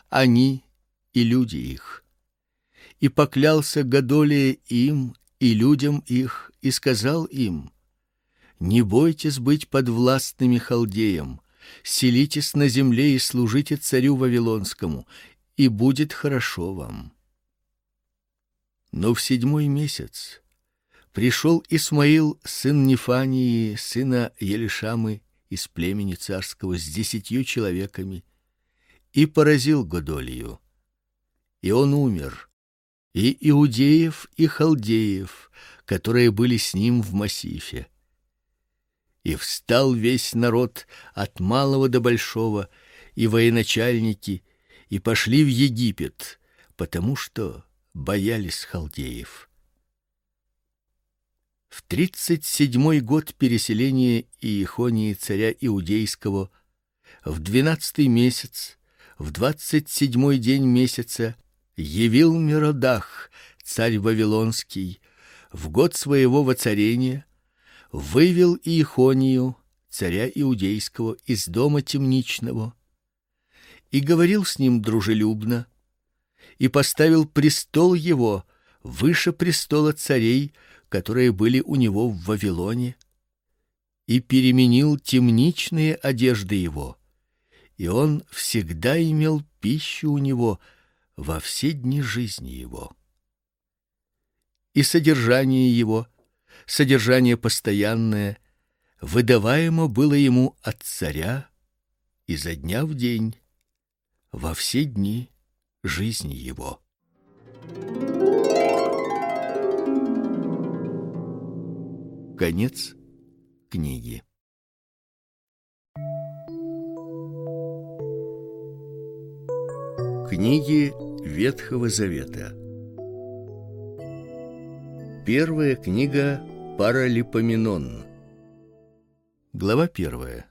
они и люди их. И поклялся Годолия им и людям их, и сказал им: не бойтесь быть подвластными халдеям, селитесь на земле и служите царю вавилонскому, и будет хорошо вам. Но в 7-й месяц пришел Исмаил, сын Нефании, сына Елишамы, из племени царского, с 10 человеками, и поразил Годолию. И он умер, и иудеев, и халдеев, которые были с ним в массифе. И встал весь народ от малого до большого, и военачальники, и пошли в Египет, потому что боялись халдеев. В 37-й год переселения Иехонии царя иудейского, в 12-й месяц, в 27-й день месяца, явил Миродах, царь вавилонский, в год своего воцарения, вывел Иехонию, царя иудейского, из дома темничного, и говорил с ним дружелюбно, и поставил престол его выше престола царей, которые были у него в Вавилоне, и переменил темничные одежды его, и он всегда имел пищу у него во все дни жизни его. И содержание его, содержание постоянное, выдаваемо было ему от царя изо дня в день во все дни жизни его. Конец книги. Книги Ветхого Завета. Первая книга Паралипоменон. Глава 1.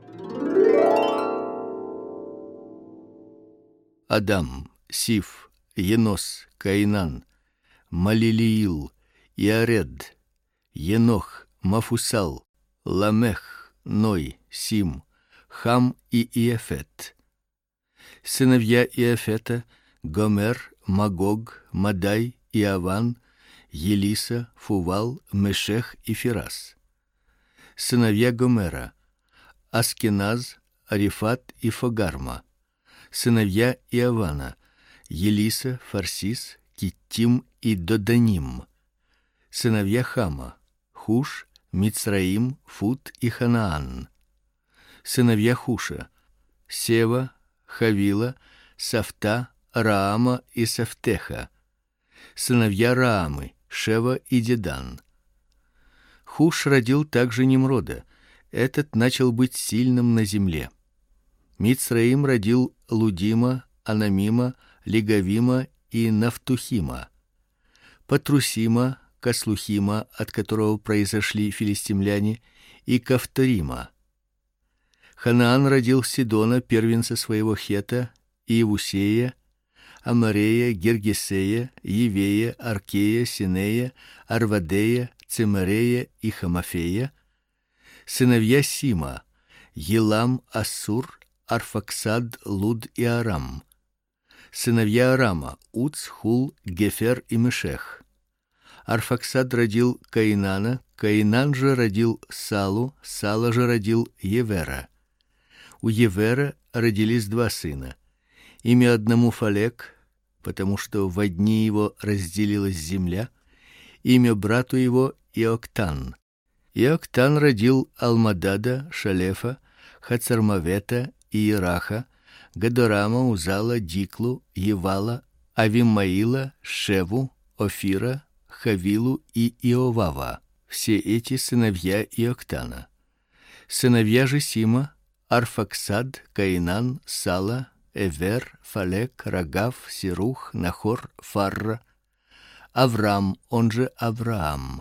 Адам, Сиф, Енос, Каинан, Малилиил, Иаред, Енох, Мафусал, Ламех, Ной, Сим, Хам и Иефет. Сыновья Иефета: Гомер, Магог, Мадай, Иаван, Елиса, Фувал, Мешех и Фирас. Сыновья Гомера: Аскеназ, Арифат и Фогарма. Сыновья Иавана: Елиса, Фарсис, Киттим и Доданим. Сыновья Хама: Хуш, Мицраим, Фут и Ханаан. Сыновья Хуша: Сева, Хавила, Сафта, Раама и Сафтеха. Сыновья Раамы: Шева и Дедан. Хуш родил также Немрода. Этот начал быть сильным на земле. Мицраим родил Лудима, Анамима, Легавима и Нафтухима. Патрусима, Каслухима, от которого произошли филистимляне, и Кавторима. Ханаан родил Сидона, первенца своего Хета, Иевусея, Амарея, Гергесея, Евея, Аркея, Синея, Арвадея, Цемарея и Хамафея. Сыновья Сима: Елам, Ассур, Арфаксад, Луд и Арам. Сыновья Арама: Уц, Хул, Гефер и Мешех. Арфаксад родил Каинана, Каинан же родил Салу, Сала же родил Евера. У Евера родились 2 сына. Имя одному Фалек, потому что во дни его разделилась земля, имя брату его Иоктан. Иоктан родил Алмадада, Шалефа, Хацармавета и Ираха, Гадорама, Узала, Диклу, Евала, Авимаила, Шеву, Офира, Хавилу и Иовава. Все эти сыновья Иоктана. Сыновья же Сима: Арфаксад, Каинан, Сала, Эвер, Фалек, Рагав, Сирух, Нахор, Фарра, Аврам, он же Авраам.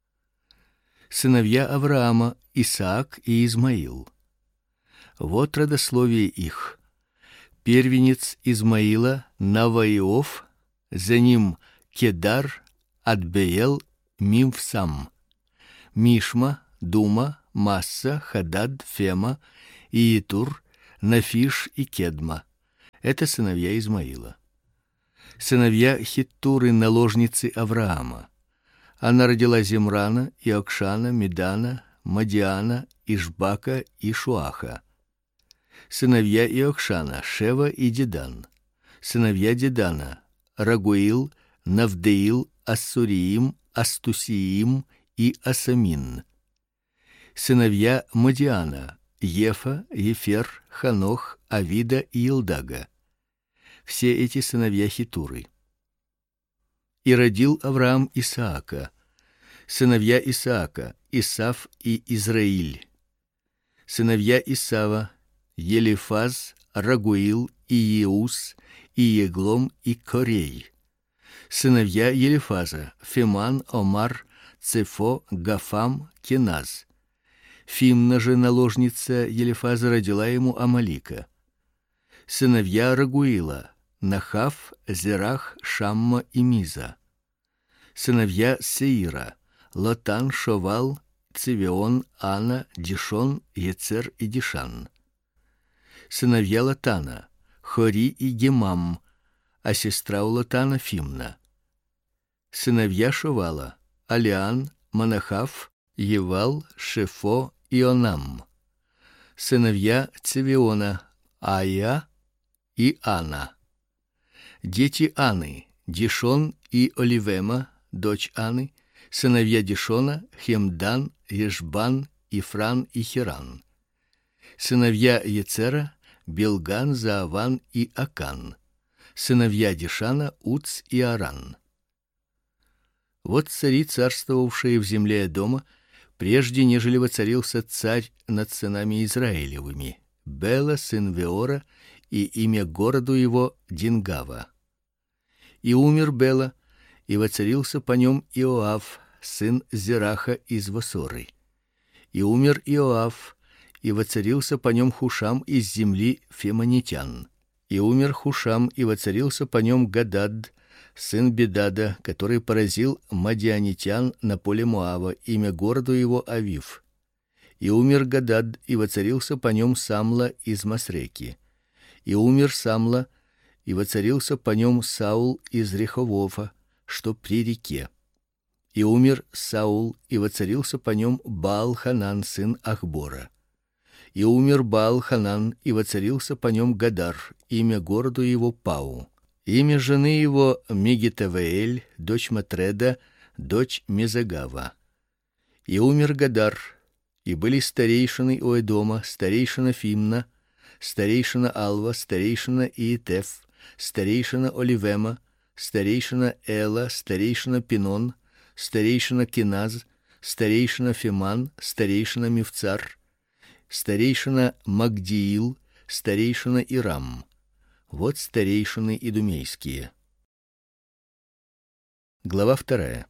Сыновья Авраама: Исаак и Измаил. Вот родословие их. Первенец Измаила Наваиов, за ним Кедар, Адбеел, Мимфсам, Мишма, Дума, Масса, Хадад, Фема, Иетур, Нафиш и Кедма. Это сыновья Измаила. Сыновья Хиттуры, наложницы Авраама. Она родила Зимрана, Иокшана, Медана, Мадиана, Ишбака и Шуаха. Сыновья Иокшана: Шева и Дедан. Сыновья Дедана: Рагуил, Навдеил, Ассуриим, Астусиим и Асамин. Сыновья Мадиана: Ефа, Ефер, Ханох, Авида и Илдага. Все эти сыновья Хитуры. И родил Авраам Исаака. Сыновья Исаака: Исав и Израиль. Сыновья Исава: Елифаз, Рагуил и Еус, и Еглом и Корей. Сыновья Елифаза: Фиман, Омар, Цефо, Гафам, Кеназ. Фимна же, наложница Елифаза, родила ему Амалика. Сыновья Рагуила: Нахав, Зерах, Шамма и Миза. Сыновья Сеира: Лотан, Шовал, Цивион, Ана, Дишон, Ецер и Дишан. Сыновья Лотана: Хори и Гемам, а сестра у Лотана Фимна. Сыновья Шовала: Алиан, Манахав, Евал, Шефо и Онам. Сыновья Цивиона: Ая и Ана. Дети Аны: Дишон и Оливема, дочь Аны. Сыновья Дишона: Хемдан, Ешбан, Ифран и Хиран. Сыновья Ецера: Билган, Зааван и Акан. Сыновья Дишана: Уц и Аран. Вот цари, царствовавшие в земле Эдома, прежде нежели воцарился царь над сынами Израилевыми: Бела, сын Веора, и имя городу его Дингава. И умер Бела, и воцарился по нем Иоав, сын Зераха из Восоры. И умер Иоав, и воцарился по нем Хушам из земли фемонитян. И умер Хушам, и воцарился по нем Гадад, сын Бедада, который поразил мадианитян на поле Моава, имя городу его Авив. И умер Гадад, и воцарился по нем Самла из Масреки. И умер Самла, и воцарился по нем Саул из Реховофа, что при реке. И умер Саул, и воцарился по нем Баал-Ханан, сын Ахбора. И умер Баал-Ханан, и воцарился по нем Гадар, имя городу его Пау. Имя жены его Мегитавеэль, дочь Матреда, дочь Мезагава. И умер Гадар, и были старейшины у Эдома: старейшина Фимна, старейшина Алва, старейшина Иетеф, старейшина Оливема, старейшина Эла, старейшина Пинон, старейшина Киназ, старейшина Фиман, старейшина Мивцар, старейшина Магдиил, старейшина Ирам. Вот старейшины идумейские. Глава 2.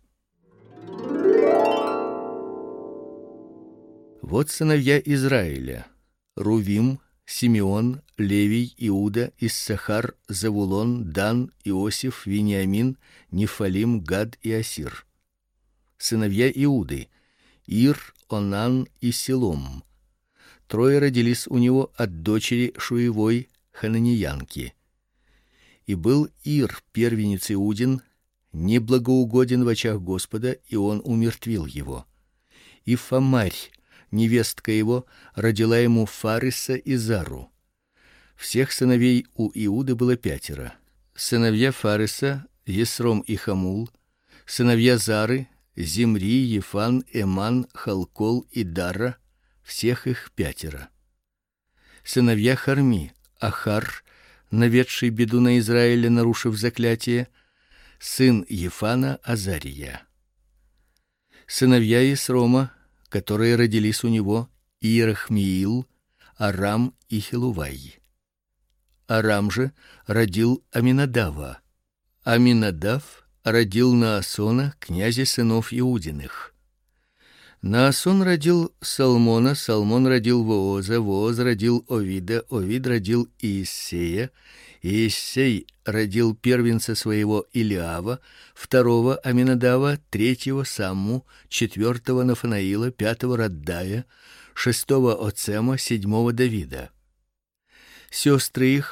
Вот сыновья Израиля: Рувим, Симеон, Левий, Иуда, Иссахар, Завулон, Дан, Иосиф, Вениамин, Нефалим, Гад и Асир. Сыновья Иуды: Ир, Онан и Силом. Трое родились у него от дочери Шуевой, хананиянки. И был Ир, первенец Иудин, неблагоугоден в очах Господа, и он умертвил его. И Фамарь, невестка его, родила ему Фариса и Зару. Всех сыновей у Иуды было 5. Сыновья Фариса: Есром и Хамул. Сыновья Зары: Зимри, Ефан, Эман, Халкол и Дара. Всех их 5. Сыновья Харми: Ахар, наведший беду на Израиля, нарушив заклятие, сын Ефана Азария. Сыновья Есрома, которые родились у него: Иерахмиил, Арам и Хилувай. Арам же родил Аминадава. Аминадав родил Наасона, князя сынов Иудиных. Наасон родил Салмона, Салмон родил Вооза, Вооз родил Овида, Овид родил Иессея, Иессей родил первенца своего Илиава, 2 Аминадава, 3 Самму, 4 Нафанаила, 5 Раддая, 6 Оцема, 7 Давида. Сестры их: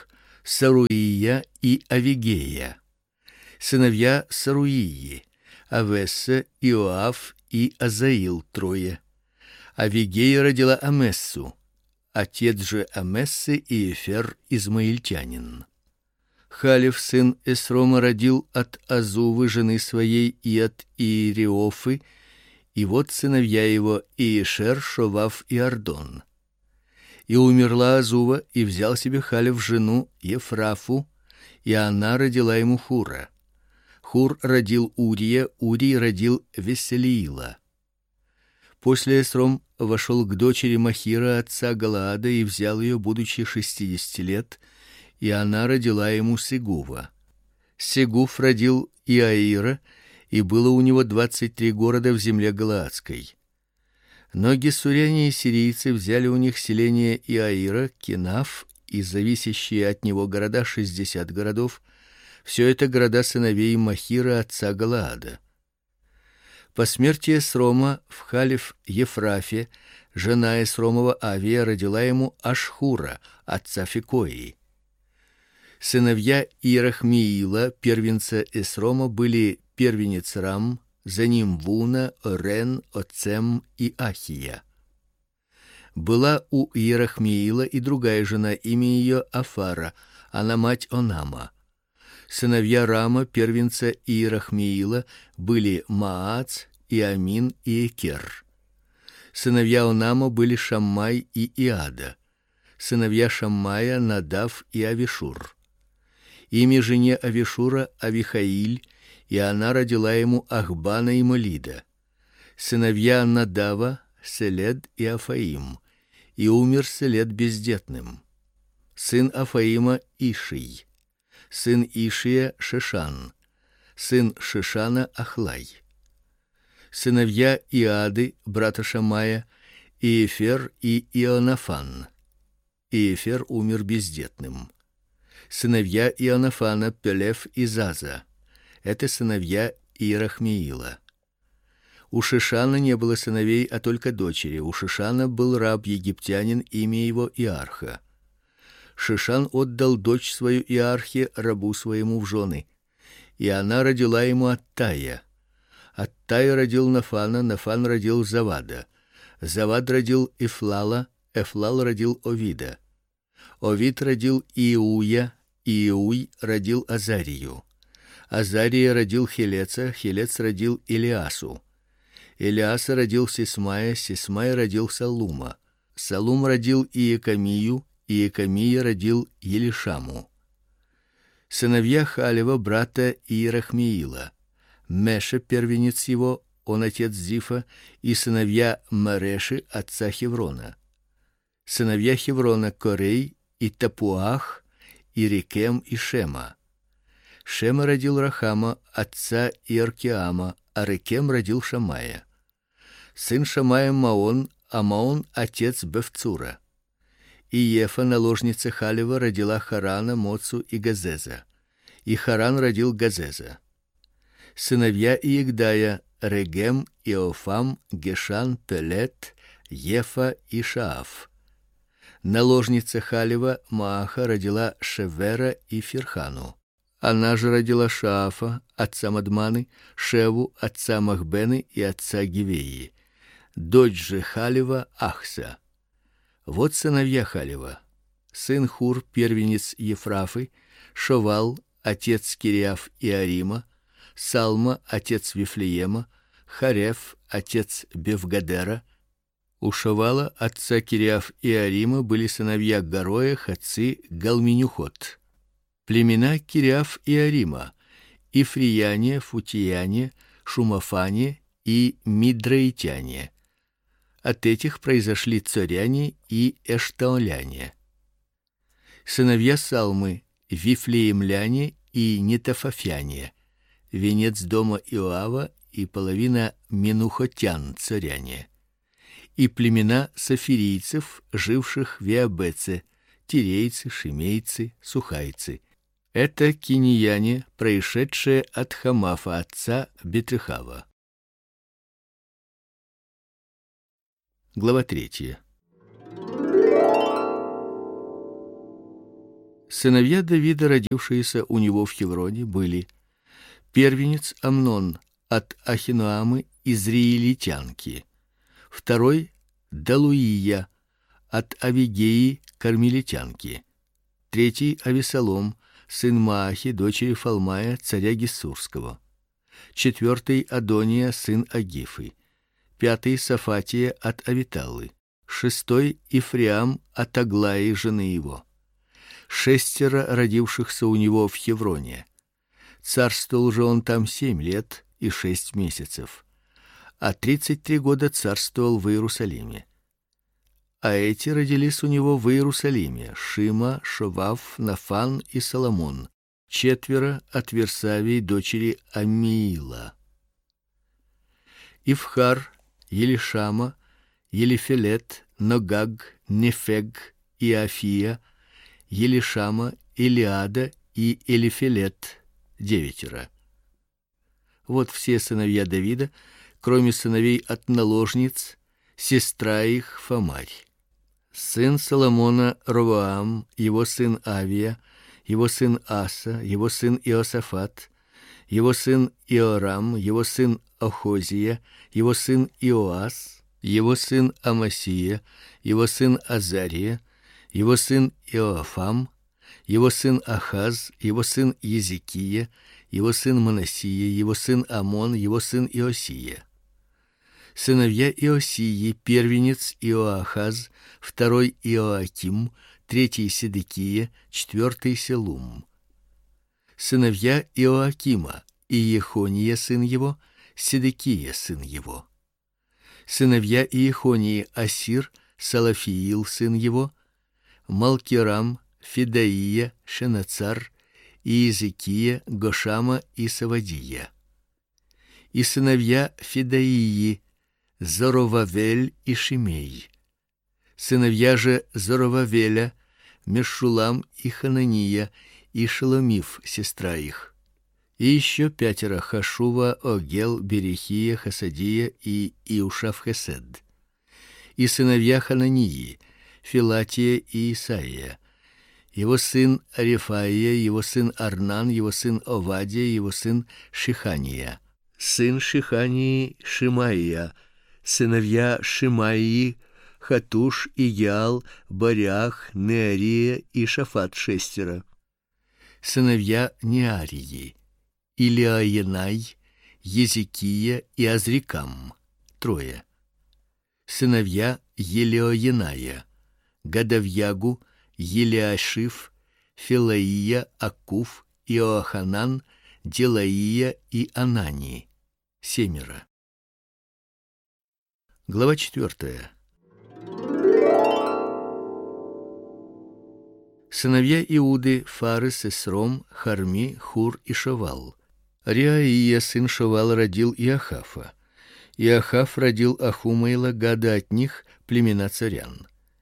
Саруия и Авигея. Сыновья Саруии: Авесса, Иоав и Азаил трое. Авигея родила Амессу. Отец же Амессы Иефер измаильтянин. Халев сын Эсрома родил от Азувы жены своей и от Иериофы, и вот сыновья его Иешер, Шовав и Ардон. И умерла Азува, и взял себе Халев жену Ефрафу, и она родила ему Хура. Хур родил Урия, Урий родил Веселиила. После Эсром вошел к дочери Махира, отца Галаада, и взял ее, будучи 60 лет, и она родила ему Сегува. Сегув родил Иаира, и было у него 23 города в земле галаадской. Но гессуряне и сирийцы взяли у них селение Иаира, Кинаф и зависящие от него города, 60 городов. Все это города сыновей Махира, отца Галаада. По смерти Эсрома в Халев-Ефрафе жена Эсромова Авия родила ему Ашхура, отца Фикои. Сыновья Иерахмиила, первенца Эсрома, были первенец Рам, за ним Вуна, Орен, Оцем и Ахия. Была у Иерахмиила и другая жена, имя ее Афара, она мать Онама. Сыновья Рама, первенца Иерахмиила, были Маац, Иамин и Экер. Сыновья Онама были Шаммай и Иада. Сыновья Шаммая Надав и Авишур. Имя жене Авишура Авихаиль, и она родила ему Ахбана и Молида. Сыновья Надава Селед и Афаим, и умер Селед бездетным. Сын Афаима Иший. Сын Ишия Шишан, сын Шишана Ахлай. Сыновья Иады, брата Шамая, Иефер и Ионафан. Иефер умер бездетным. Сыновья Ионафана Пелев и Заза. Это сыновья Иерахмиила. У Шишана не было сыновей, а только дочери. У Шишана был раб египтянин, имя его Иарха. Шишан отдал дочь свою Иархе, рабу своему, в жены, и она родила ему Аттая. Аттай родил Нафана, Нафан родил Завада. Завад родил Эфлала, Эфлал родил Овида. Овид родил Иуя, Иуй родил Азарию. Азария родил Хелеца, Хелец родил Илиасу. Илиаса родил Сисмая, Сисмай родил Салума. Салум родил Иекамию, Иекамия родил Елишаму. Сыновья Халева, брата Иерахмиила: Меша, первенец его, он отец Зифа, и сыновья Мареши, отца Хеврона. Сыновья Хеврона: Корей и Тапуах, и Рекем и Шема. Шема родил Рахама, отца Иоркеама, а Рекем родил Шамая. Сын Шамая Маон, а Маон отец Бевцура. И Ефа, наложница Халева, родила Харана, Моцу и Газеза. И Харан родил Газеза. Сыновья Иегдая: Регем, Иофам, Гешан, Пелет, Ефа и Шааф. Наложница Халева Мааха родила Шевера и Фирхану. Она же родила Шаафа, отца Мадманы, Шеву, отца Махбены и отца Гивеи. Дочь же Халева Ахса. Вот сыновья Халева: сын Хур, первенец Ефрафы, Шовал, отец Кириаф и Арима, Салма, отец Вифлеема, Хареф, отец Бевгадера. У Шовала, отца Кириаф и Арима, были сыновья Гороя, отцы Галминюхот. Племена Кириаф и Арима: Ифрияне, Футияне, Шумафане и Мидраитяне. От этих произошли цоряне и эштаоляне. Сыновья Салмы: Вифлеемляне и Нетофафяне, венец дома Иоава и половина менухотян, цоряне. И племена сафирийцев, живших в Иабеце: тирейцы, шимейцы, сухайцы. Это кинияне, происшедшие от Хамафа, отца Бетрехава. Глава 3. Сыновья Давида, родившиеся у него в Хевроне, были: первенец Амнон от Ахинуамы израилитянки, второй Далуия от Авигеи кармелитянки, третий Авесолом, сын Маахи, дочери Фалмая, царя Гессурского, четвертый Адония, сын Агифы, пятый Сафатия от Авиталы, шестой Ифреам от Аглаи, жены его. Шестеро родившихся у него в Хевроне. Царствовал же он там 7 лет и 6 месяцев, а 33 года царствовал в Иерусалиме. А эти родились у него в Иерусалиме: Шима, Шовав, Нафан и Соломон, четверо от Версавии, дочери Амиила. Ифхар, Елишама, Елифелет, Ногаг, Нефег и Афия, Елишама, Илиада и Элифелет, 9. Вот все сыновья Давида, кроме сыновей от наложниц, сестра их Фамарь. Сын Соломона Ровоам, его сын Авия, его сын Аса, его сын Иосафат, его сын Иорам, его сын Охозия, его сын Иоас, его сын Амасия, его сын Азария, его сын Иоафам, его сын Ахаз, его сын Езекия, его сын Манассия, его сын Амон, его сын Иосия. Сыновья Иосии: первенец Иоахаз, второй Иоаким, третий Седекия, четвертый Селум. Сыновья Иоакима: Иехония сын его, Седекия сын его. Сыновья Иехонии: Асир, Салафиил сын его, Малкирам, Федаия, Шенацар, Иезекия, Гошама и Савадия. И сыновья Федаии: Зоровавель и Шимей. Сыновья же Зоровавеля: Мешулам и Ханания, и Шеломиф, сестра их. И еще 5: Хашува, Огел, Берехия, Хасадия и Иушав-Хесед. И сыновья Ханании: Филатия и Исаия. Его сын Арифаия, его сын Арнан, его сын Овадия, его сын Шихания. Сын Шихании Шимаия. Сыновья Шимаии: Хатуш, Игиал, Барях, Неария и Шафат, 6. Сыновья Неарии: Илиаенай, Езекия и Азрикам, 3. Сыновья Елеоеная: Гадавьягу, Елиашиф, Филаия, Акуф, Иоаханан, Делаия и Анани, 7. Глава 4. Сыновья Иуды: Фарес, Эсром, Харми, Хур и Шавал. Реаия, сын Шавал, родил Иохафа. Иохаф родил Ахума и Лагада, от них племена царян.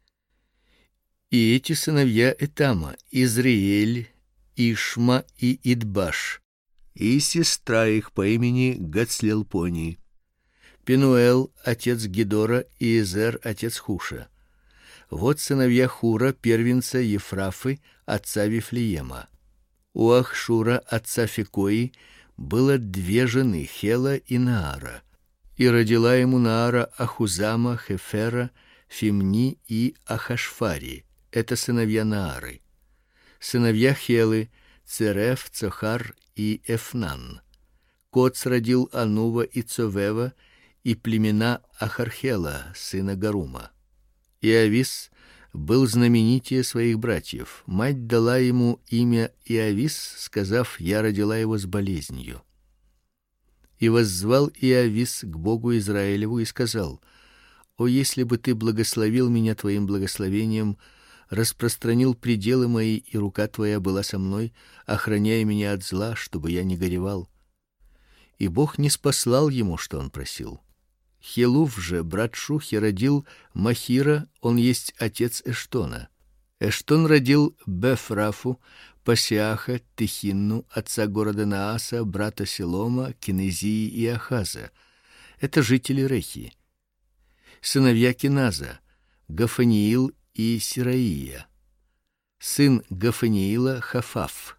И эти сыновья Этама: Изриэль, Ишма и Идбаш, и сестра их по имени Гацлелпони. Пенуэл, отец Гедора, и Изер, отец Хуша. Вот сыновья Хура, первенца Ефрафы, отца Вифлеема. У Ахшура, отца Фикои, было 2 жены, Хела и Наара. И родила ему Наара Ахузама, Хефера, Фимни и Ахашфари. Это сыновья Наары. Сыновья Хелы: Цереф, Цохар и Эфнан. Коц родил Анува и Цовева и племена Ахархела, сына Гарума. И Иавис был знаменитее своих братьев. Мать дала ему имя Иавис, сказав: я родила его с болезнью. И воззвал Иавис к Богу Израилеву и сказал: о, если бы ты благословил меня твоим благословением, распространил пределы мои, и рука твоя была со мной, охраняя меня от зла, чтобы я не горевал. И Бог не спаслал ему, что он просил. Хелув же, брат Шухи, родил Махира, он есть отец Эштона. Эштон родил Бефрафу, Пасиаха, Тихинну, отца города Нааса, брата Селома, Кинезии и Ахаза. Это жители Рехи. Сыновья Киназа: Гафаниил и Сираия. сын Гафаниила Хафаф.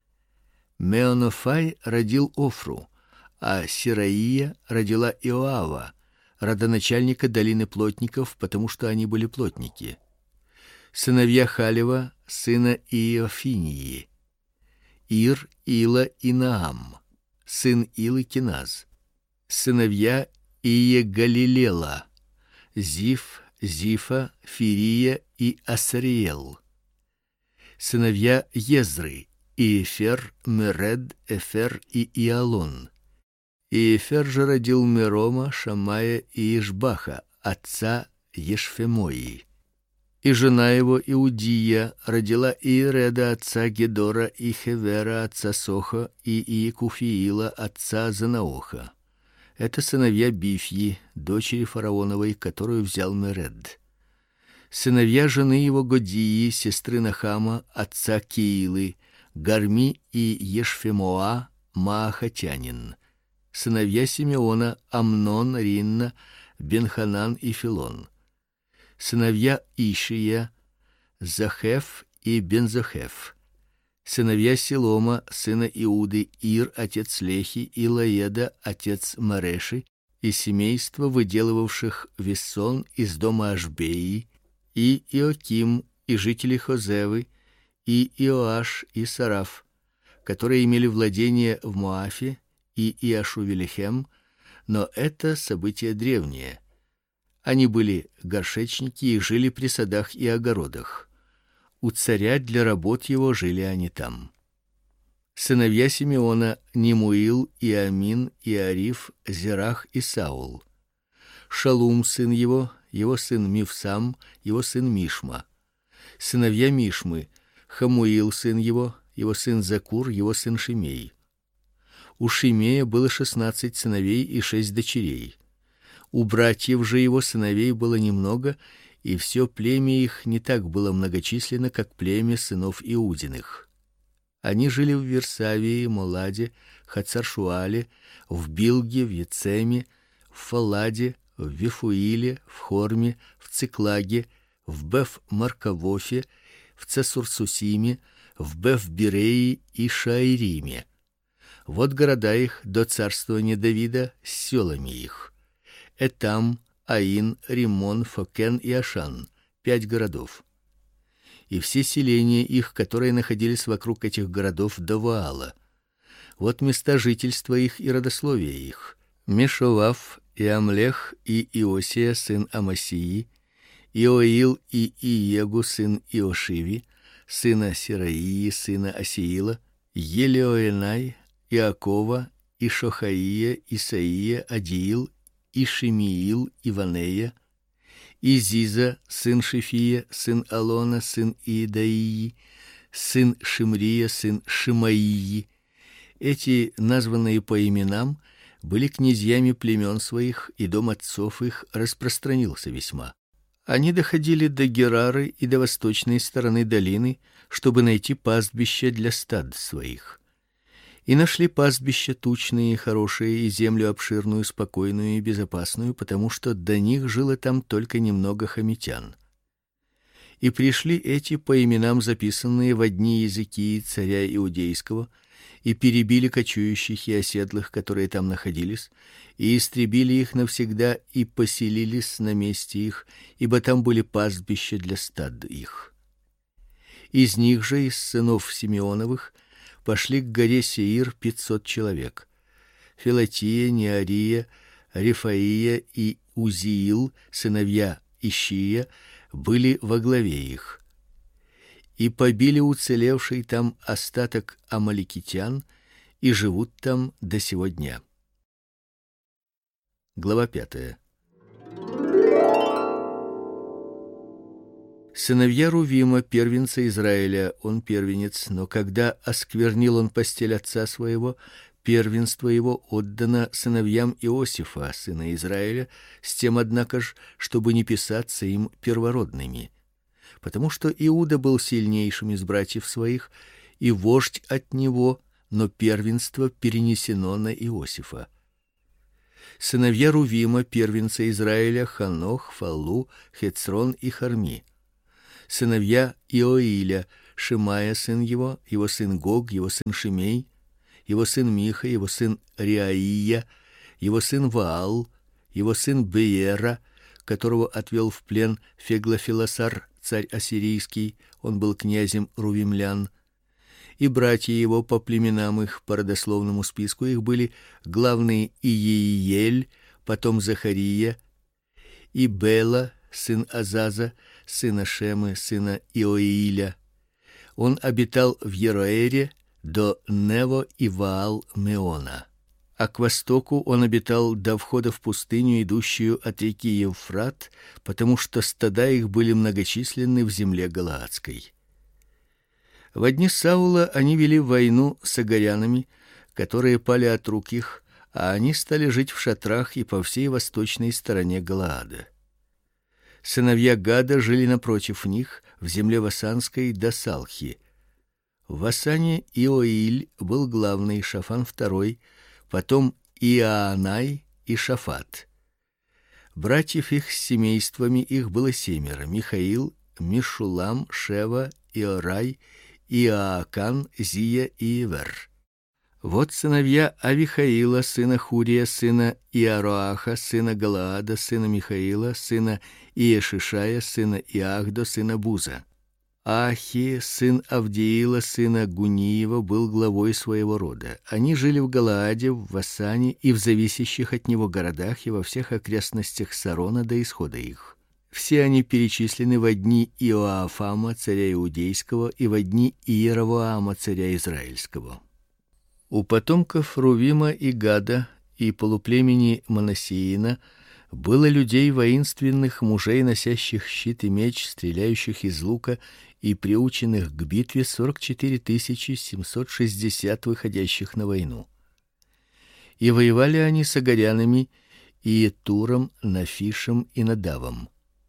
Меонофай родил Офру, а Сираия родила Иоава, родоначальника долины плотников, потому что они были плотники. Сыновья Халева, сына Иофинии: Ир, Ила и Наам, сын Илы Киназ. Сыновья Иегалилела: Зиф, Зифа, Фирия и Асриел. Сыновья Езры: Иефер, Меред, Эфер и Иалон. Иефер же родил Мерома, Шамая и Ишбаха, отца Ешфемои. И жена его Иудия родила Иереда, отца Гедора, и Хевера, отца Соха, и Иекуфиила, отца Занаоха. Это сыновья Бифьи, дочери фараоновой, которую взял Меред. Сыновья жены его Годии, сестры Нахама, отца Киилы: Гарми и Ешфемоа, маахатянин. Сыновья Симеона: Амнон, Ринна, Бенханан и Филон. Сыновья Ишия: Захеф и Бензохеф. Сыновья Силома, сына Иуды: Ир, отец Лехи, и Лаеда, отец Мареши, и семейство выделывавших вессон из дома Ашбеи, и Иоким, и жители Хозевы, и Иоаш, и Сараф, которые имели владение в Моафе, и Иашувелихем, но это события древние. Они были горшечники и жили при садах и огородах. У царя для работ его жили они там. Сыновья Симеона: Немуил, Иамин, Иариф, Зерах и Саул. Шалум сын его сын Мивсам, его сын Мишма. Сыновья Мишмы: Хамуил сын его сын Закур, его сын Шимей. У Шимея было 16 сыновей и 6 дочерей. У братьев же его сыновей было немного, и все племя их не так было многочисленно, как племя сынов Иудиных. Они жили в Версавии, Моладе, Хацаршуале, в Билге, в Ецеме, в Фаладе, в Вифуиле, в Хорме, в Циклаге, в Беф-Маркавофе, в Цесурсусиме, в Беф-Биреи и Шаириме. Вот города их до царствования Давида с селами их: Этам, Аин, Римон, Фокен и Ашан, 5 городов. И все селения их, которые находились вокруг этих городов до Ваала. Вот места жительства их и родословия их: Мешовав, и Амлех, и Иосия сын Амасии, Иоил и Иегу сын Иошиви, сына Сираии, сына Асиила, Елеоенай, Иакова, и Шохаия, Исаия, Адиил, и Шимиил, Иванея, и Зиза сын Шифия, сын Алона, сын Иедаии, сын Шимрия, сын Шимаии. Эти, названные по именам, были князьями племен своих, и дом отцов их распространился весьма. Они доходили до Герары и до восточной стороны долины, чтобы найти пастбище для стад своих. И нашли пастбища тучные и хорошие, и землю обширную, спокойную и безопасную, потому что до них жило там только немного хомитян. И пришли эти по именам записанные в одни языки царя иудейского, и перебили кочующих и оседлых, которые там находились, и истребили их навсегда, и поселились на месте их, ибо там были пастбища для стад их. Из них же, из сынов Симеоновых, пошли к горе Сеир 500 человек: Филатия, Неария, Рифаия и Узиил, сыновья Ишия, были во главе их. И побили уцелевший там остаток амаликитян, и живут там до сего дня. Глава 5. Сыновья Рувима, первенца Израиля, он первенец, но когда осквернил он постель отца своего, первенство его отдано сыновьям Иосифа, сына Израиля, с тем, однако ж, чтобы не писаться им первородными, потому что Иуда был сильнейшим из братьев своих, и вождь от него, но первенство перенесено на Иосифа. Сыновья Рувима, первенца Израиля: Ханох, Фаллу, Хецрон и Харми. Сыновья Иоиля: Шимая сын его сын Гог, его сын Шимей, его сын Миха, его сын Реаия, его сын Ваал, его сын Беера, которого отвел в плен Феглофилосар, царь ассирийский, он был князем рувимлян, и братья его по племенам их, по родословному списку их были главные Иеиель, потом Захария, и Бела, сын Азаза, сына Шемы, сына Иоиля. Он обитал в Ероэре до Нево и Ваал-Меона. А к востоку он обитал до входа в пустыню, идущую от реки Евфрат, потому что стада их были многочисленны в земле галаадской. В дни Саула они вели войну с агарянами, которые пали от рук их, а они стали жить в шатрах и по всей восточной стороне Галаада. Сыновья Гада жили напротив них, в земле васанской до Салхи. В Васане Иоиль был главный, Шафан второй, потом Иоанай и Шафат. Братьев их с семействами их было 7: Михаил, Мишулам, Шева, Иорай, Иоакан, Зия и Ивер. Вот сыновья Авихаила, сына Хурия, сына Иароаха, сына Галаада, сына Михаила, сына Иешишая, сына Иахдо, сына Буза. Ахи, сын Авдиила, сына Гуниева, был главой своего рода. Они жили в Галааде, в Васане и в зависящих от него городах и во всех окрестностях Сарона до исхода их. Все они перечислены во дни Иоафама, царя иудейского, и во дни Иеровоама, царя израильского. У потомков Рувима и Гада и полуплемени Манассеина было людей воинственных, мужей, носящих щит и меч, стреляющих из лука и приученных к битве 44 760 выходящих на войну. И воевали они с агарянами и Туром, Нафишем и Надавом.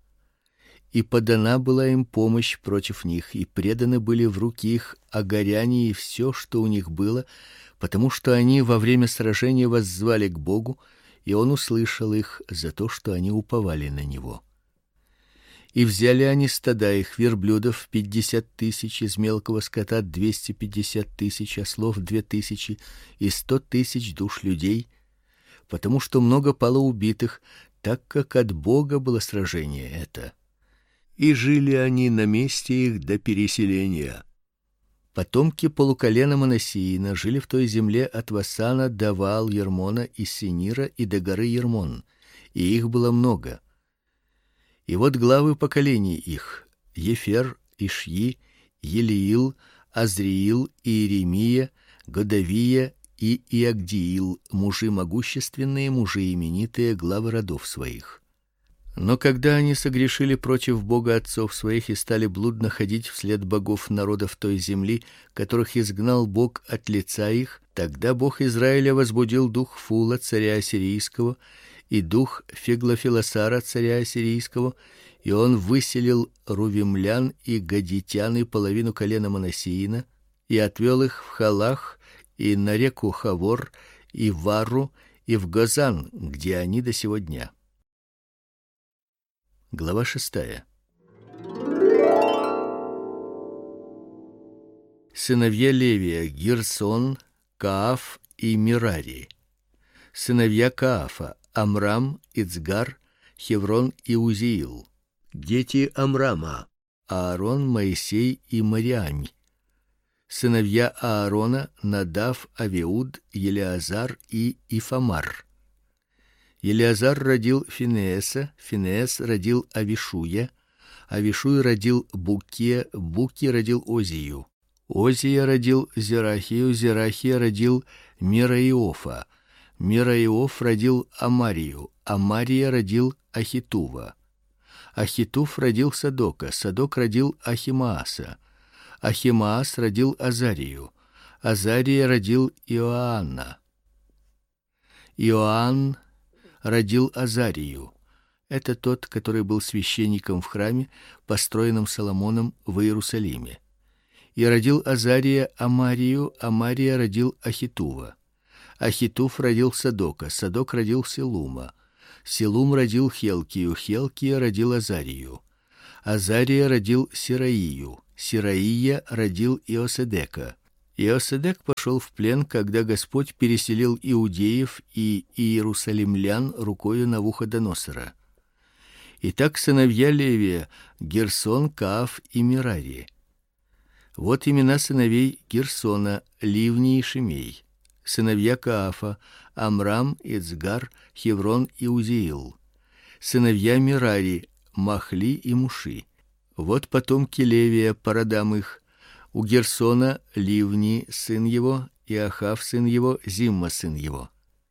И подана была им помощь против них, и преданы были в руки их агаряне и все, что у них было, потому что они во время сражения воззвали к Богу, и он услышал их за то, что они уповали на него. И взяли они стада их, верблюдов 50 000, из мелкого скота 250 000, ослов 2000 и 100 000 душ людей, потому что много пало убитых, так как от Бога было сражение это. И жили они на месте их до переселения. Потомки полуколена Манассеина жили в той земле от Васана до Ваал-Ермона и Синира и до горы Ермон, и их было много. И вот главы поколений их: Ефер, Ишьи, Елиил, Азриил, Иеремия, Годавия и Иагдиил, мужи могущественные, мужи именитые, главы родов своих. Но когда они согрешили против Бога отцов своих и стали блудно ходить вслед богов народов той земли, которых изгнал Бог от лица их, тогда Бог Израиля возбудил дух Фула, царя ассирийского, и дух Феглофилосара, царя ассирийского, и он выселил рувимлян и гадитян и половину колена Манассеина, и отвел их в Халах, и на реку Хавор, и в Вару, и в Гозан, где они до сего дня. Глава 6. Сыновья Левия: Гирсон, Кааф и Мирари. Сыновья Каафа: Амрам, Ицгар, Хеврон и Узиил. Дети Амрама: Аарон, Моисей и Мариам. Сыновья Аарона: Надав, Авиуд, Елеазар и Ифамар. Елеазар родил Финееса, Финеес родил Авишуя, Авишуй родил Буке, Буки родил Озию, Озия родил Зерахию, Зерахия родил Мираиофа, Мираиоф родил Амарию, Амария родил Ахитува, Ахитув родил Садока, Садок родил Ахимааса, Ахимаас родил Азарию, Азария родил Иоанна, Иоанн родил Азарию. Это тот, который был священником в храме, построенном Соломоном в Иерусалиме. И родил Азария Амарию, Амария родил Ахитува. Ахитув родил Садока, Садок родил Селума. Селум родил Хелкию, Хелкия родил Азарию. Азария родил Сираию, Сираия родил Иоседека. Иоседек пошел в плен, когда Господь переселил иудеев и иерусалимлян рукою Навуходоносора. Итак, сыновья Левия: Герсон, Кааф и Мерари. Вот имена сыновей Герсона: Ливни и Шимей. Сыновья Каафа: Амрам, Ицгар, Хеврон и Узиил. Сыновья Мерари: Махли и Муши. Вот потомки Левия по родам их: у Герсона Ливни сын его, Иохав сын его, Зимма сын его.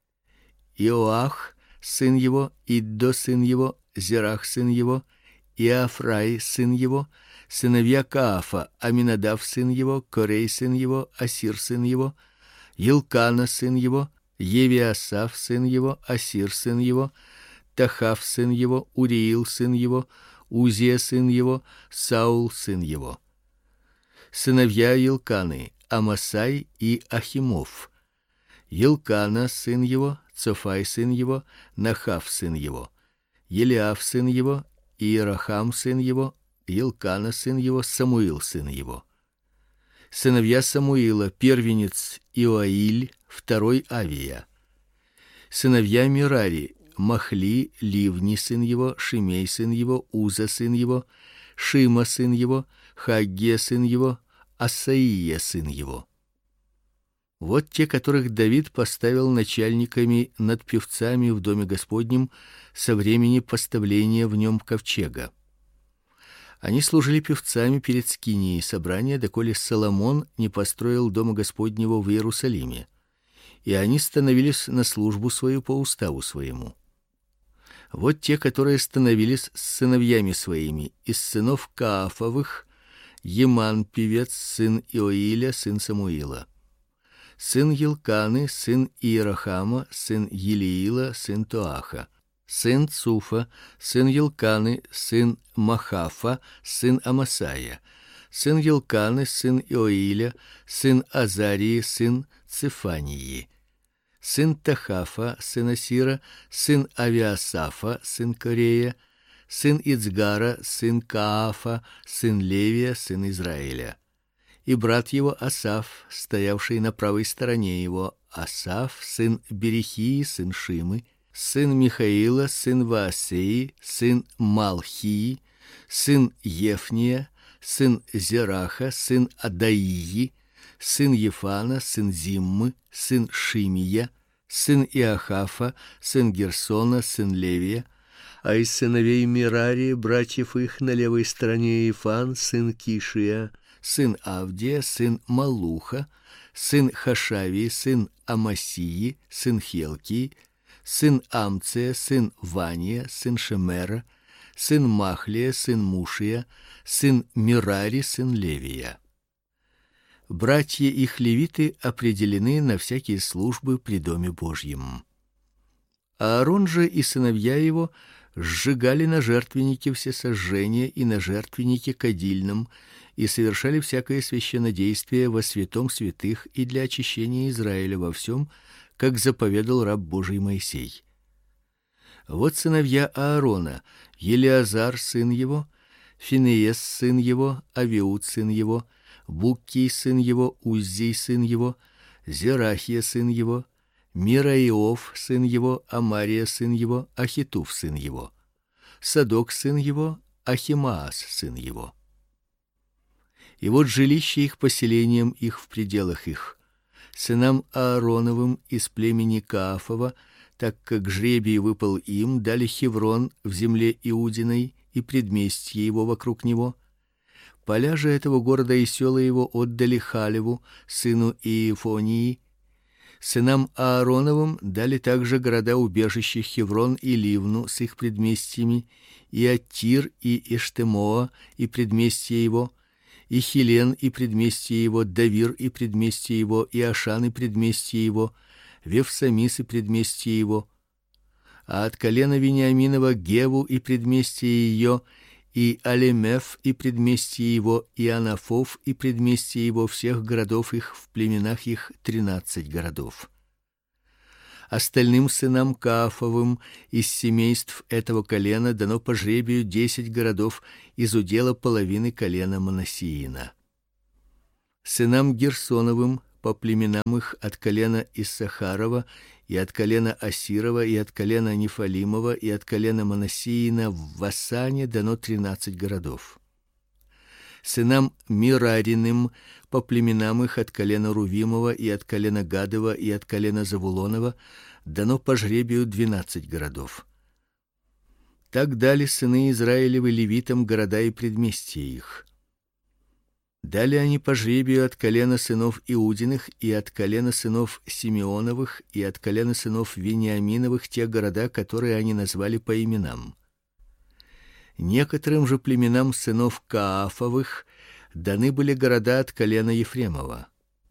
Иоах сын его, Иддо сын его, Зерах сын его, Иафрай сын его. Сыновья Каафа: Аминадав сын его, Корей сын его, Асир сын его, Елкана сын его, Евиасав сын его, Асир сын его, Тахав сын его, Уриил сын его, Узия сын его, Саул сын его. Сыновья Елканы: Амасай и Ахимов. Елкана сын его, Цофай сын его, Нахав сын его, Елиав сын его, Иерахам сын его, Елкана сын его, Самуил сын его. Сыновья Самуила: первенец Иоаиль, второй Авия. Сыновья Мерари: Махли, Ливни сын его, Шимей сын его, Уза сын его, Шима сын его, Хагге сын его, Асаия сын его. Вот те, которых Давид поставил начальниками над певцами в доме Господнем со времени поставления в нем ковчега. Они служили певцами перед скинией собрания, доколе Соломон не построил дома Господнего в Иерусалиме, и они становились на службу свою по уставу своему. Вот те, которые становились с сыновьями своими: из сынов Каафовых: Еман певец, сын Иоиля, сын Самуила; сын Елканы, сын Иерахама, сын Елиила, сын Тоаха; сын Цуфа, сын Елканы, сын Махафа, сын Амасая; сын Елканы, сын Иоиля, сын Азарии, сын Цефании; сын Тахафа, сын Асира, сын Авиасафа, сын Корея; сын Ицгара, сын Каафа, сын Левия, сын Израиля; и брат его Асаф, стоявший на правой стороне его, Асаф, сын Берехии, сын Шимы; сын Михаила, сын Ваасеи, сын Малхии, сын Ефния, сын Зераха, сын Адаии, сын Ефана, сын Зиммы, сын Шимия, сын Иохафа, сын Герсона, сын Левия; а из сыновей Мерари, братьев их, на левой стороне Ифан, сын Кишия, сын Авдия, сын Малуха, сын Хашавии, сын Амасии, сын Хелкии, сын Амция, сын Вания, сын Шемера, сын Махлия, сын Мушия, сын Мерари, сын Левия. Братья их левиты определены на всякие службы при доме Божьем. Аарон же и сыновья его сжигали на жертвеннике всесожжения и на жертвеннике кадильном, и совершали всякое священнодействие во святом святых и для очищения Израиля во всем, как заповедал раб Божий Моисей. Вот сыновья Аарона: Елиазар сын его, Финеес сын его, Авиуд сын его, Буккий сын его, Уззий сын его, Зерахия сын его, Мираиов сын его, Амария сын его, Ахитув сын его, Садок сын его, Ахимаас сын его. И вот жилище их поселением их в пределах их: сынам Аароновым из племени Каафова, так как жребий выпал им, дали Хеврон в земле Иудиной и предместье его вокруг него. Поля же этого города и села его отдали Халеву, сыну Иефонии. Сынам Аароновым дали также города-убежища Хеврон и Ливну с их предместьями, и Аттир, и Эштемоа, и предместье его, и Хилен, и предместье его, Давир, и предместье его, и Ашан, и предместье его, Вевсамис, и предместье его, а от колена Вениаминова Геву, и предместье ее, и Алемеф, и предместье его, и Анафов, и предместье его, всех городов их в племенах их 13 городов. Остальным сынам Каафовым из семейств этого колена дано по жребию 10 городов из удела половины колена Манассиина. Сынам Герсоновым по племенам их от колена Иссахарова и от колена Асирова и от колена Нефалимова и от колена Манассиина в Васане дано 13 городов. Сынам Мирариным по племенам их от колена Рувимова и от колена Гадова и от колена Завулонова дано по жребию 12 городов. Так дали сыны Израилевы левитам города и предместья их. Дали они по жребию от колена сынов Иудиных и от колена сынов Симеоновых и от колена сынов Вениаминовых те города, которые они назвали по именам. Некоторым же племенам сынов Каафовых даны были города от колена Ефремова.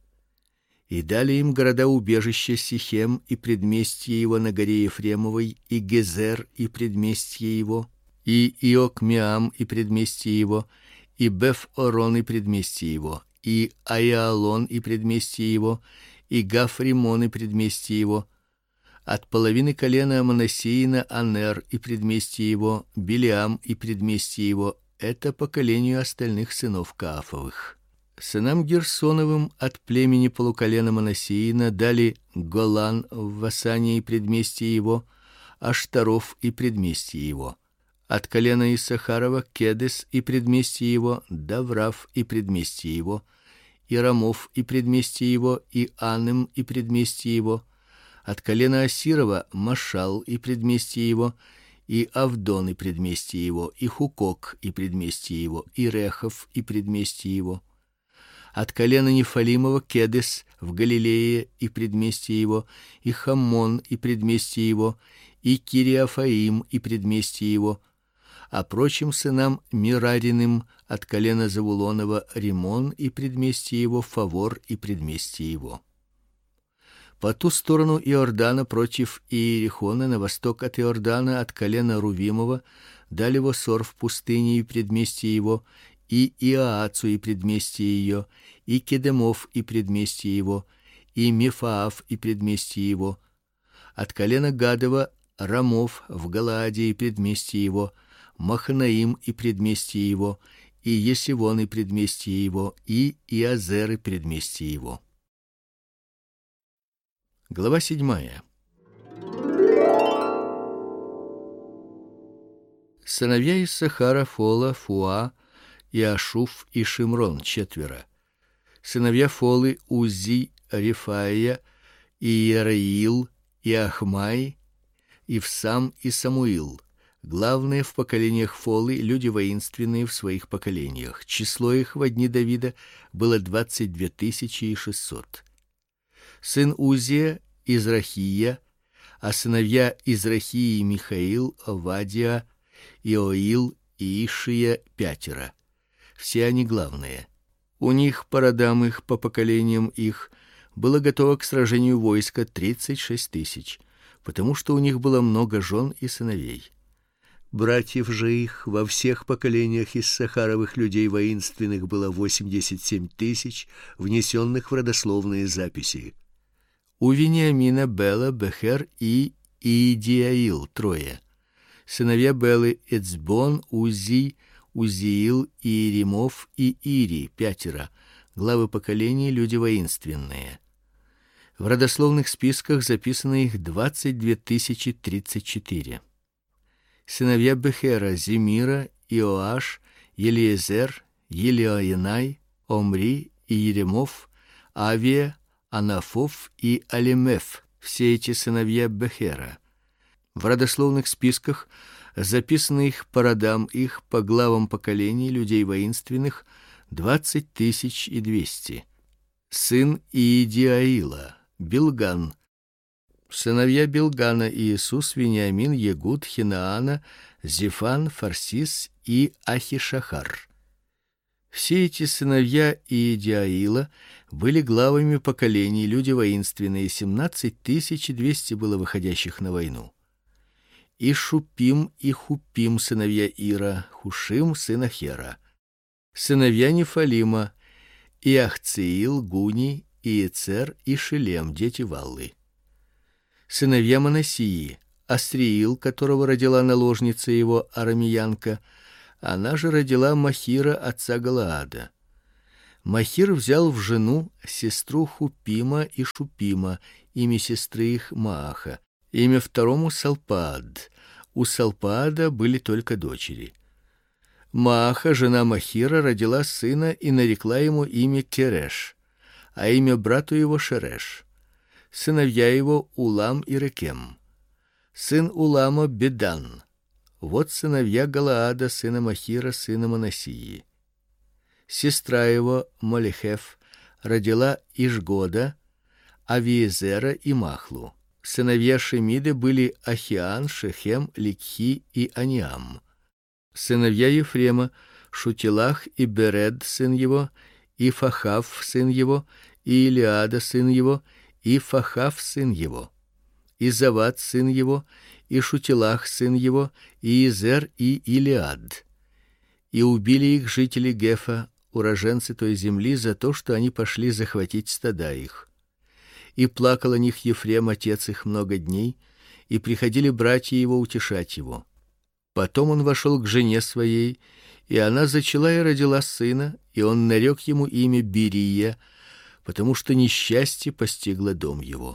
И дали им города убежища Сихем и предместье его на горе Ефремовой, и Гезер и предместье его, и Иокмеам и предместье его, и Беф-Орон и предместье его, и Аиалон и предместье его, и Гафримон и предместье его. От половины колена Манассиина Анер и предместье его, Билиам и предместье его. Это по колению остальных сынов Каафовых. Сынам Герсоновым от племени полуколена Манассиина дали Голан в Васане и предместье его, Аштаров и предместье его. От колена Иссахарова Кедес и предместье его, Даврав и предместье его, и Рамов и предместье его, и Аным и предместье его. От колена Асирова Машал и предместье его, и Авдон и предместье его, и Хукок и предместье его, и Рехов и предместье его. От колена Нефалимова Кедес в Галилее и предместье его, и Хаммон и предместье его, и Кириафаим и предместье его. А прочим сынам Мирариным от колена Завулонова Римон и предместье его, Фавор и предместье его. По ту сторону Иордана против Иерихона на восток от Иордана от колена Рувимова дали Восор в пустыне и предместье его, и Иаацу и предместье ее, и Кедемов и предместье его, и Мефаав и предместье его. От колена Гадова Рамов в Галааде и предместье его, Маханаим и предместье его, и Есивон и предместье его, и Иазер и предместье его. Глава 7. Сыновья Иссахара Фола, Фуа, Иашуф и Шимрон 4. Сыновья Фолы Узи, Рефаия, Иераил, Иахмай, Ивсам и Самуил. Главные в поколениях Фолы, люди воинственные в своих поколениях. Число их в дни Давида было 22 600. Сын Узия Израхия, а сыновья Израхии Михаил, Овадия, Иоил и Ишия 5. Все они главные. У них по родам их, по поколениям их было готово к сражению войска 36 000, потому что у них было много жен и сыновей. Братьев же их во всех поколениях иссахаровых людей воинственных было 87 000, внесенных в родословные записи. У Вениамина Бела, Бехер и Иидиаил 3. Сыновья Белы Эцбон, Узи, Узиил, Иеремов и Ири 5. Главы поколений, люди воинственные. В родословных списках записано их 22 034. Сыновья Бехера Зимира, Иоаш, Елиезер, Елиоенай, Омри и Еремов, Авия, Анафов и Алемеф. Все эти сыновья Бехера. В родословных списках записаны их по родам их, по главам поколений людей воинственных 20 200. Сын Иидиаила Билган. Сыновья Билгана Иисус, Вениамин, Егуд, Хинаана, Зефан, Фарсис и Ахишахар. Все эти сыновья Иидиаила были главами поколений, люди воинственные, 17 200 было выходящих на войну. И Шупим и Хупим сыновья Ира, Хушим сын Ахера. Сыновья Нефалима, Иахциил, Гуни, Иецер и Шилем, дети Валлы. Сыновья Манассии: Астриил, которого родила наложница его арамеянка, она же родила Махира, отца Галаада. Махир взял в жену сестру Хупима и Шупима, имя сестры их Мааха, имя второму Салпаад. У Салпаада были только дочери. Мааха, жена Махира, родила сына и нарекла ему имя Кереш, а имя брату его Шереш. Сыновья его Улам и Рекем. Сын Улама Бедан. Вот сыновья Галаада, сына Махира, сына Манассии. Сестра его Молехеф родила Ишгода, Авиезера и Махлу. Сыновья Шемиды были Ахиан, Шехем, Ликхи и Аниам. Сыновья Ефрема: Шутилах и Беред сын его, и Фахав сын его, и Илиада сын его, и Фахав сын его, и Завад сын его, и Шутилах сын его, и Изер и Илиад. И убили их жители Гефа, уроженцы той земли, за то, что они пошли захватить стада их. И плакал о них Ефрем, отец их, много дней, и приходили братья его утешать его. Потом он вошел к жене своей, и она зачала и родила сына, и он нарек ему имя Берия, потому что несчастье постигло дом его.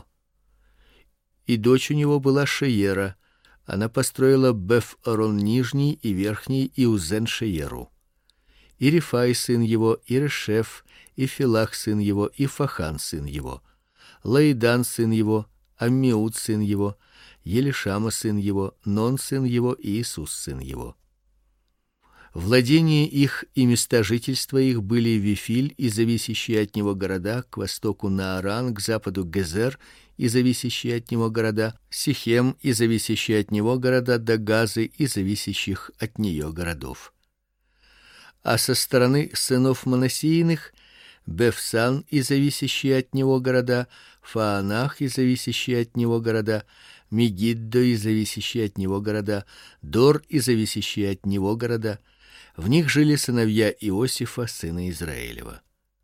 И дочь у него была Шеера, она построила Беф-Орон нижний и верхний и Узен-Шееру. И Рифай сын его, и Решеф, и Филах сын его, и Фахан сын его, Лаидан сын его, Аммиуд сын его, Елишама сын его, Нон сын его и Иисус сын его. Владения их и места жительства их были Вифиль и зависящие от него города, к востоку Нааран, к западу Гезер и зависящие от него города, Сихем и зависящие от него города, до Газы и зависящих от нее городов. А со стороны сынов Манассииных: Бефсан и зависящие от него города, Фаанах и зависящие от него города, Мегиддо и зависящие от него города, Дор и зависящие от него города. В них жили сыновья Иосифа, сына Израилева.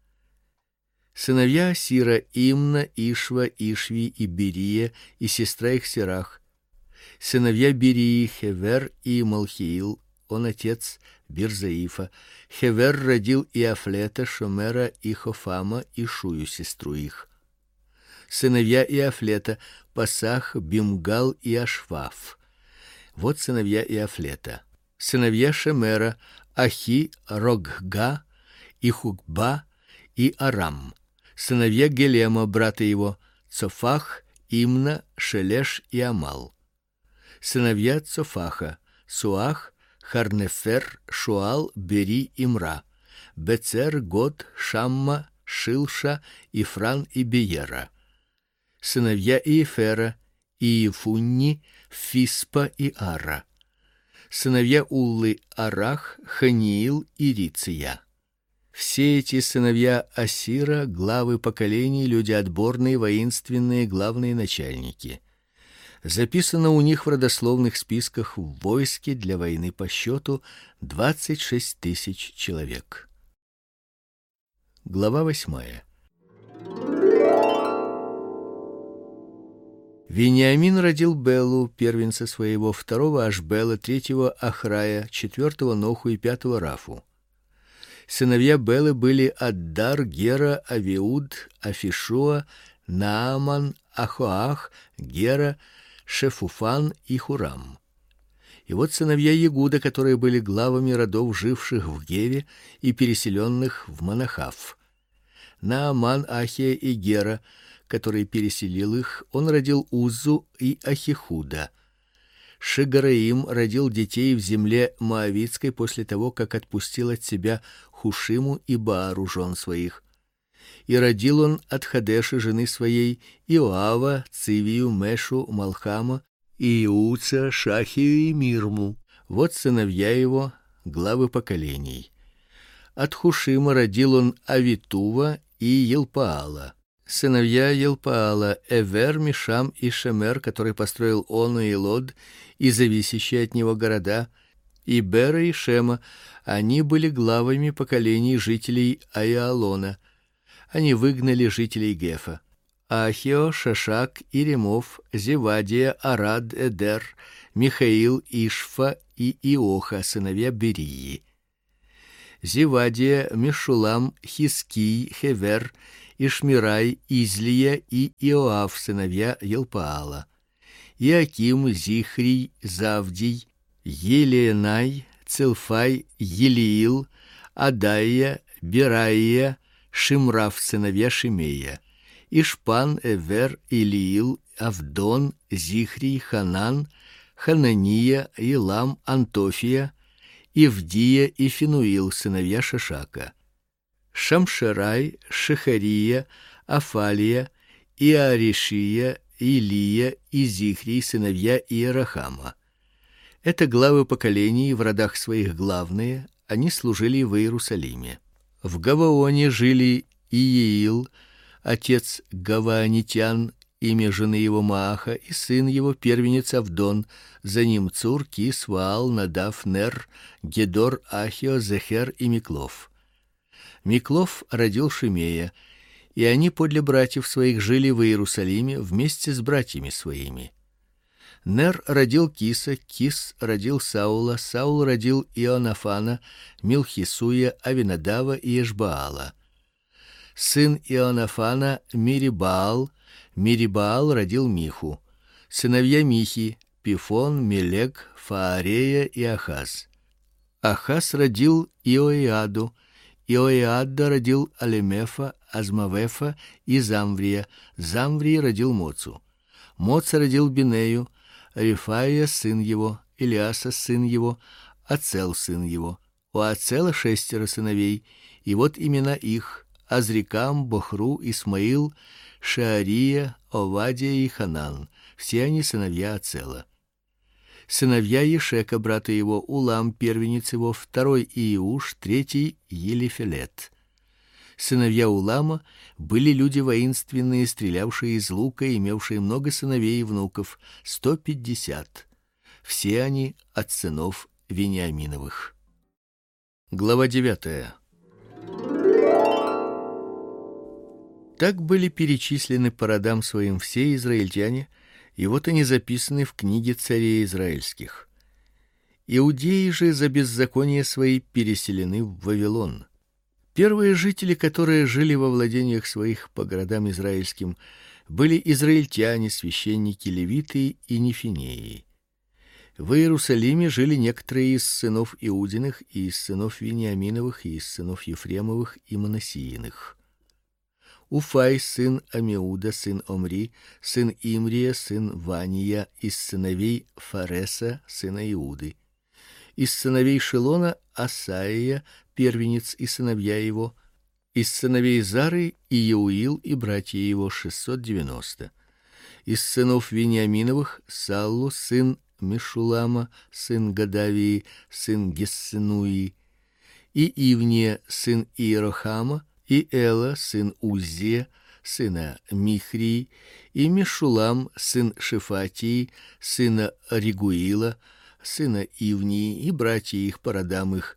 Сыновья Асира: Имна, Ишва, Ишви и Берия, и сестра их Серах. Сыновья Берии: Хевер и Малхиил, он отец Бирзаифа. Хевер родил Иафлета, Шомера и Хофама, и Шую, сестру их. Сыновья Иафлета: Пасах, Бимгал и Ашваф. Вот сыновья Иафлета. Сыновья Шемера: Ахи, Рогга, и Хукба, и Арам. Сыновья Гелема, брата его: Цофах, Имна, Шелеш и Амал. Сыновья Цофаха: Суах, Харнефер, Шуал, Бери и Мра. Бецер, Год, Шамма, Шилша, Ифран и Беера. Сыновья Иефера: Иефунни, Фиспа и Ара. Сыновья Уллы: Арах, Ханиил и Риция. Все эти сыновья Асира — главы поколений, люди отборные, воинственные, главные начальники. Записано у них в родословных списках в войске для войны по счету 26 тысяч человек. Глава 8. Вениамин родил Белу, первенца своего, второго Ашбела, третьего Ахрая, четвертого Ноху и пятого Рафу. Сыновья Белы были Аддар, Гера, Авиуд, Афишуа, Нааман, Ахоах, Гера, Шефуфан и Хурам. И вот сыновья Егуда, которые были главами родов, живших в Геве и переселенных в Манахав. Нааман, Ахия и Гера, который переселил их, он родил Уззу и Ахихуда. Шегараим родил детей в земле моавитской после того, как отпустил от себя Хушиму и Баару, жен своих. И родил он от Хадеши, жены своей, Иоава, Цивию, Мешу, Малхама, Иуца, Шахию и Мирму. Вот сыновья его, главы поколений. От Хушима родил он Авитува и Елпаала. Сыновья Елпаала: Эвер, Мишам и Шемер, который построил Ону и Лод и зависящие от него города, и Бера и Шема. Они были главами поколений жителей Аиалона. Они выгнали жителей Гефа. Ахио, Шашак, Иремов, Зевадия, Арад, Эдер, Михаил, Ишфа и Иоха, сыновья Берии. Зевадия, Мешулам, Хиский, Хевер, Ишмирай, Излия и Иоав, сыновья Елпаала. Иаким, Зихрий, Завдий, Елиенай, Целфай, Елиил, Адаия, Бераия, Шимраф, сыновья Шимея. Ишпан, Эвер, Илиил, Авдон, Зихрий, Ханан, Ханания, Илам, Антофия, Ивдия и Финуил, сыновья Шашака. Шамшерай, Шехария, Афалия, Иаришия, Илия и Зихрий, сыновья Иерахама. Это главы поколений, в родах своих главные, они служили в Иерусалиме. В Гаваоне жили Иеил, отец гаваонитян, имя жены его Мааха, и сын его первенец Авдон, за ним Цур, Кис, Ваал, Надав, Нер, Гедор, Ахио, Зехер и Миклов. Миклов родил Шимея, и они подле братьев своих жили в Иерусалиме вместе с братьями своими. Нер родил Киса, Кис родил Саула, Саул родил Ионафана, Милхисуя, Авинадава и Эшбаала. Сын Ионафана Мирибаал, Мирибаал родил Миху. Сыновья Михи: Пифон, Мелек, Фаарея и Ахаз. Ахаз родил Иоиаду, Иоиада родил Алемефа, Азмавефа и Замврия. Замврий родил Моцу. Моца родил Бинею, Рифаия сын его, Илиаса сын его, Ацел сын его. У Ацела 6 сыновей, и вот имена их: Азрикам, Бохру, Исмаил, Шаария, Овадия и Ханан. Все они сыновья Ацела. Сыновья Ешека, брата его: Улам, первенец его, 2 Иуш, 3 Елифелет. Сыновья Улама были люди воинственные, стрелявшие из лука, имевшие много сыновей и внуков, 150. Все они от сынов Вениаминовых. Глава 9. Так были перечислены по родам своим все израильтяне, и вот они записаны в книге царей израильских. Иудеи же за беззаконие свои переселены в Вавилон. Первые жители, которые жили во владениях своих по городам израильским, были израильтяне, священники, левиты и нефинеи. В Иерусалиме жили некоторые из сынов Иудиных, и из сынов Вениаминовых, и из сынов Ефремовых и Манассииных. Уфай сын Амиуда, сын Омри, сын Имрия, сын Вания, из сыновей Фареса, сына Иуды. Из сыновей Шилона Асаия, первенец и сыновья его. Из сыновей Зары Иеуил и братья его 690. Из сынов Вениаминовых Саллу сын Мешулама, сын Гадавии, сын Гессенуи. И Ивния сын Иерохама, и Эла сын Уззия, сына Михрии, и Мешулам сын Шефатии, сына Ригуила, сына Ивнии, и братья их по родам их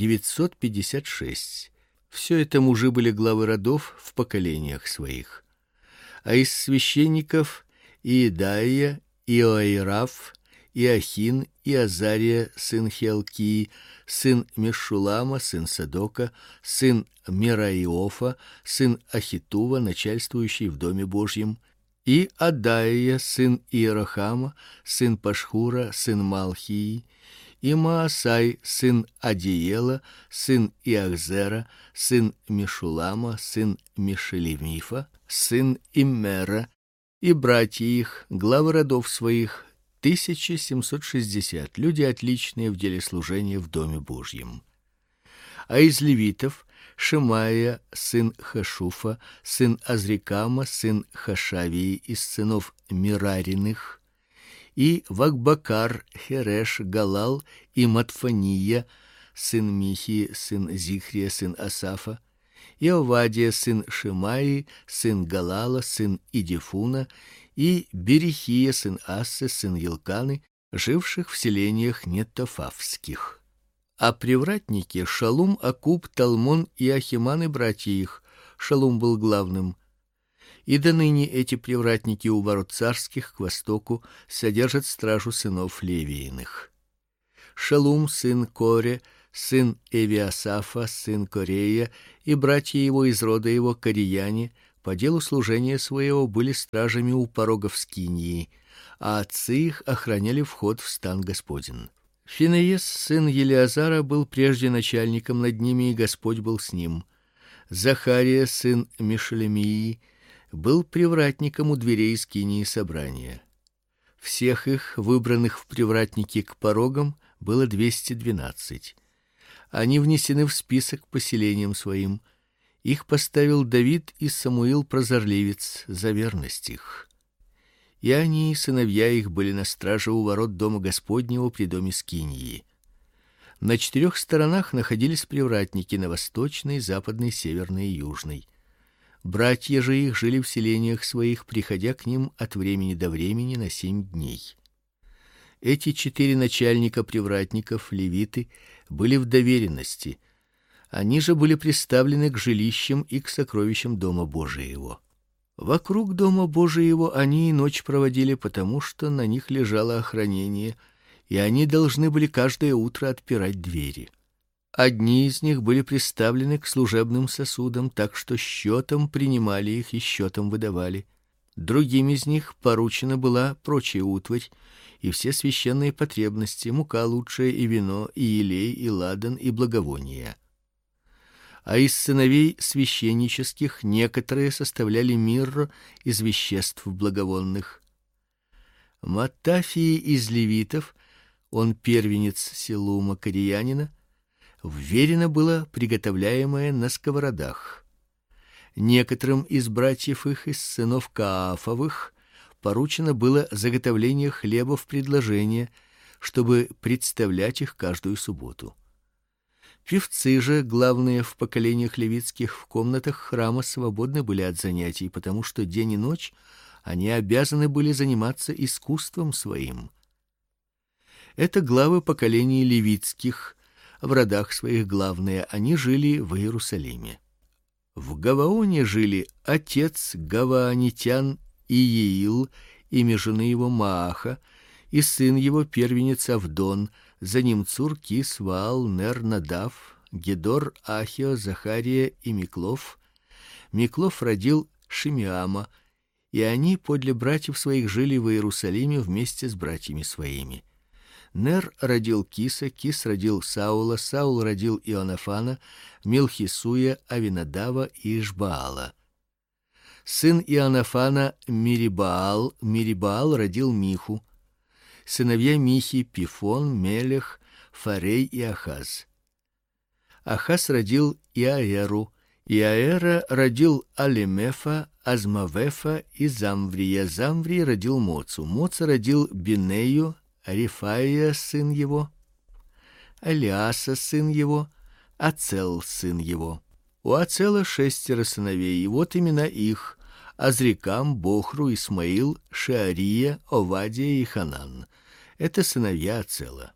956. Все это мужи были главы родов в поколениях своих. А из священников Иедаия, Иоираф, Иохин, и Азария сын Хелкии, сын Мешулама, сын Садока, сын Мераиофа, сын Ахитува, начальствующий в доме Божьем, и Адаия сын Иерохама, сын Пашхура, сын Малхии, и Маасай сын Адиела, сын Иахзера, сын Мешулама, сын Мешелемифа, сын Иммера, и братья их, главы родов своих, 1760, люди отличные в деле служения в доме Божьем. А из левитов Шемаия сын Хашуфа, сын Азрикама, сын Хашавии, из сынов Мирариных, и Вакбакар, Хереш, Галал и Матфания, сын Михи, сын Зихрия, сын Асафа, и Овадия сын Шемаи, сын Галала, сын Идифуна, и Берихия сын Ассы, сын Елканы, живших в селениях нетофавских. А привратники Шалум, Акуб, Талмон и Ахиман и братья их. Шалум был главным. И до ныне эти привратники у ворот царских к востоку содержат стражу сынов Левииных. Шалум сын Коре, сын Эвиасафа, сын Корея, и братья его из рода его корияне по делу служения своего были стражами у порогов скинии, а отцы их охраняли вход в стан Господень. Финеес сын Елиазара был прежде начальником над ними, и Господь был с ним. Захария сын Мишелемии был привратником у дверей скинии собрания. Всех их, выбранных в привратники к порогам, было 212. Они внесены в список по селениям своим. Их поставил Давид и Самуил прозорливец за верность их. И они и сыновья их были на страже у ворот дома Господнего при доме скинии. На 4 сторонах находились привратники: на восточной, западной, северной и южной. Братья же их жили в селениях своих, приходя к ним от времени до времени на 7 дней. Эти 4 начальника привратников, левиты, были в доверенности. Они же были приставлены к жилищам и к сокровищам дома Божиего. Вокруг дома Божиего они и ночь проводили, потому что на них лежало охранение, и они должны были каждое утро отпирать двери. Одни из них были приставлены к служебным сосудам, так что счетом принимали их и счетом выдавали. Другим из них поручена была прочая утварь и все священные потребности: мука лучшая, и вино, и елей, и ладан, и благовония. А из сыновей священнических некоторые составляли мирру из веществ благовонных. Маттафии из левитов, он первенец Селума корянина, вверено было приготовляемое на сковородах. Некоторым из братьев их, из сынов Каафовых, поручено было заготовление хлеба в предложение, чтобы представлять их каждую субботу. Певцы же, главные в поколениях левитских, в комнатах храма свободны были от занятий, потому что день и ночь они обязаны были заниматься искусством своим. Это главы поколений левитских, в родах своих главные, они жили в Иерусалиме. В Гаваоне жили отец гаваонитян Иеил, имя жены его Мааха, и сын его первенец Авдон, за ним Цур, Кис, Ваал, Нер, Надав, Гедор, Ахио, Захария и Миклов. Миклов родил Шимеама, и они подле братьев своих жили в Иерусалиме вместе с братьями своими. Нер родил Киса, Кис родил Саула, Саул родил Ионафана, Милхисуя, Авинадава и Ишбаала. Сын Ионафана Мирибаал, Мирибаал родил Миху. Сыновья Михи: Пифон, Мелех, Фарей и Ахаз. Ахаз родил Иаэру, Иаэра родил Алемефа, Азмавефа и Замврия. Замврий родил Моцу, Моца родил Бинею, Рифаия сын его, Элиаса сын его, Ацел сын его. У Ацела 6 сыновей, и вот имена их: Азрикам, Бохру, Исмаил, Шеария, Овадия и Ханан. Это сыновья Ацела.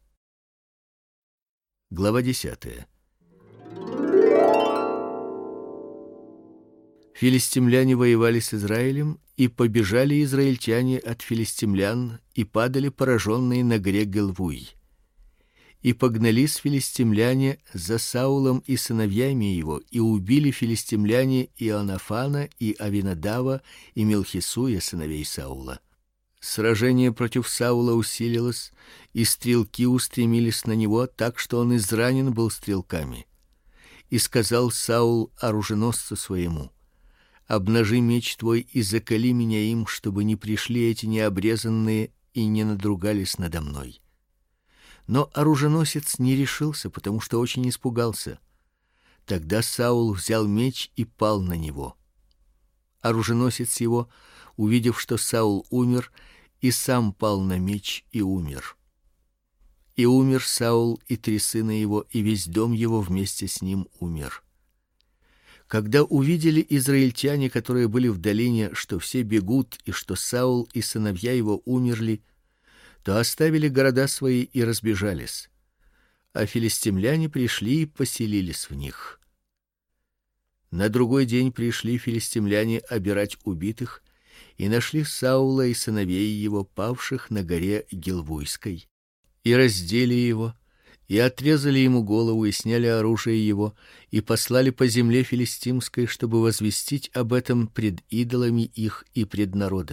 Глава 10. Филистимляне воевали с Израилем, и побежали израильтяне от филистимлян и падали пораженные на горе Гилвуй. И погнались филистимляне за Саулом и сыновьями его, и убили филистимляне Ионафана и Авинадава и Милхисуя, сыновей Саула. Сражение против Саула усилилось, и стрелки устремились на него, так что он изранен был стрелками. И сказал Саул оруженосцу своему: обнажи меч твой и заколи меня им, чтобы не пришли эти необрезанные и не надругались надо мной. Но оруженосец не решился, потому что очень испугался. Тогда Саул взял меч и пал на него. Оруженосец его, увидев, что Саул умер, и сам пал на меч и умер. И умер Саул, и 3 сына его, и весь дом его вместе с ним умер. Когда увидели израильтяне, которые были в долине, что все бегут и что Саул и сыновья его умерли, то оставили города свои и разбежались. А филистимляне пришли и поселились в них. На другой день пришли филистимляне обирать убитых и нашли Саула и сыновей его павших на горе Гилбуйской. И раздели его, и отрезали ему голову, и сняли оружие его, и послали по земле филистимской, чтобы возвестить об этом пред идолами их и пред народом.